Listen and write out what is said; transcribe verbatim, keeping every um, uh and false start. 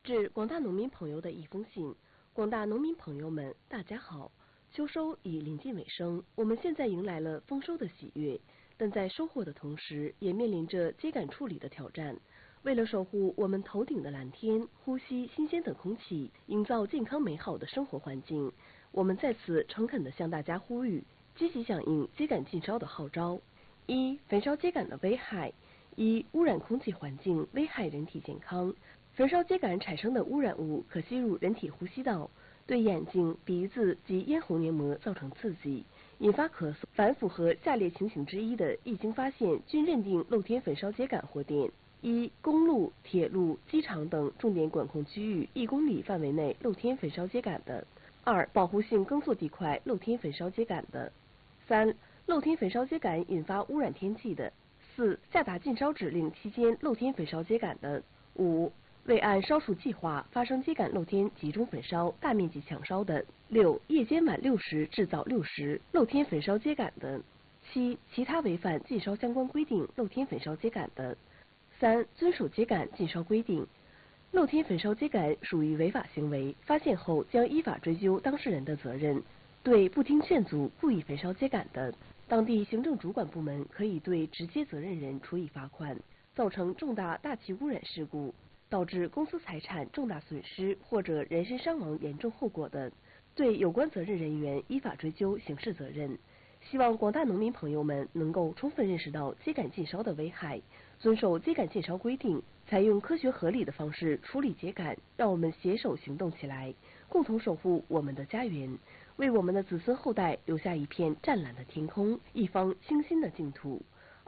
致广大农民朋友的一封信。广大农民朋友们，大家好！秋收已临近尾声，我们现在迎来了丰收的喜悦，但在收获的同时，也面临着秸秆处理的挑战。为了守护我们头顶的蓝天，呼吸新鲜的空气，营造健康美好的生活环境，我们在此诚恳地向大家呼吁，积极响应秸秆禁烧的号召。一、焚烧秸秆的危害。一、污染空气环境，危害人体健康。焚烧秸秆产生的污染物可吸入人体呼吸道，对眼睛、鼻子及咽喉黏膜造成刺激，引发咳嗽。凡符合下列情形之一的，一经发现，均认定露天焚烧秸秆火点：一、公路、铁路、机场等重点管控区域一公里范围内露天焚烧秸秆的；二、保护性耕作地块露天焚烧秸秆的；三、露天焚烧秸秆引发污染天气的；四、下达禁烧指令期间露天焚烧秸秆的；五、未按烧除计划发生秸秆露天集中焚烧、大面积抢烧的；六、夜间晚六时至早六时露天焚烧秸秆的；七、其他违反禁烧相关规定露天焚烧秸秆的；三、遵守秸秆禁烧规定。露天焚烧秸秆属于违法行为，发现后将依法追究当事人的责任。对不听劝阻、故意焚烧秸秆的，当地行政主管部门可以对直接责任人处以罚款；造成重大大气污染事故，导致公司财产重大损失或者人身伤亡严重后果的，对有关责任人员依法追究刑事责任。希望广大农民朋友们能够充分认识到秸秆禁烧的危害，遵守秸秆禁烧规定，采用科学合理的方式处理秸秆。让我们携手行动起来，共同守护我们的家园，为我们的子孙后代留下一片湛蓝的天空，一方清新的净土。